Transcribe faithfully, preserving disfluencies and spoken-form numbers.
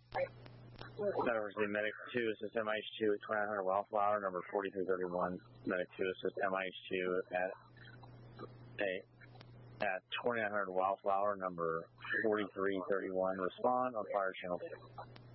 University Medic two, assist M I H two at twenty-nine hundred Wildflower, number forty-three thirty-one. Medic two, assist M I H two at a at twenty-nine hundred Wildflower, number forty-three thirty-one. Respond on fire channel two.